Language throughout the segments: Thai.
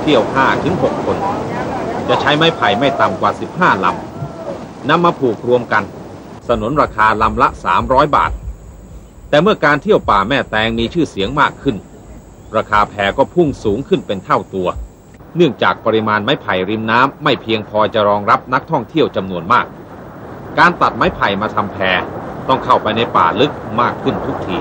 เที่ยว 5-6 คนจะใช้ไม้ไผ่ไม่ต่ำกว่า15ลำนำมาผูกรวมกันสนนราคาลำละ300 บาทแต่เมื่อการเที่ยวป่าแม่แตงมีชื่อเสียงมากขึ้นราคาแพก็พุ่งสูงขึ้นเป็นเท่าตัวเนื่องจากปริมาณไม้ไผ่ริมน้ำไม่เพียงพอจะรองรับนักท่องเที่ยวจำนวนมากการตัดไม้ไผ่มาทำแพต้องเข้าไปในป่าลึกมากขึ้นทุกที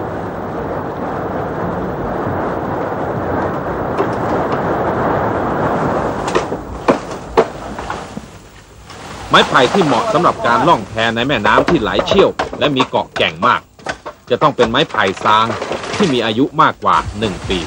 ไม้ไผ่ที่เหมาะสำหรับการล่องแพในแม่น้ำที่ไหลเชี่ยวและมีเกาะแก่งมากจะต้องเป็นไม้ไผ่ซางที่มีอายุมากกว่า1 ปี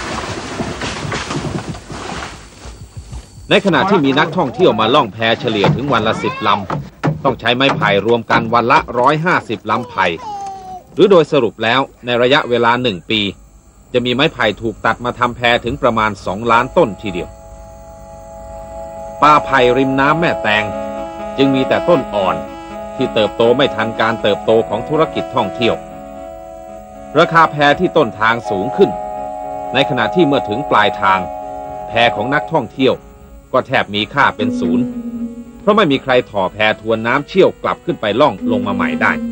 ในขณะที่มีนักท่องเที่ยวมาล่องแพเฉลี่ยถึงวันละ10 ลำต้องใช้ไม้ไผ่รวมกันวันละ150 ลำไผ่หรือโดยสรุปแล้วในระยะเวลา1 ปีจะมีไม้ไผ่ถูกตัดมาทำแพถึงประมาณ2 ล้านต้นทีเดียวป่าไผ่ริมน้ำแม่แตงจึงมีแต่ต้นอ่อนที่เติบโตไม่ทันการเติบโตของธุรกิจท่องเที่ยวราคาแพที่ต้นทางสูงขึ้นในขณะที่เมื่อถึงปลายทางแพของนักท่องเที่ยวก็แทบมีค่าเป็นศูนย์เพราะไม่มีใครถ่อแพทวนน้ำเชี่ยวกลับขึ้นไปล่องลงมาใหม่ได้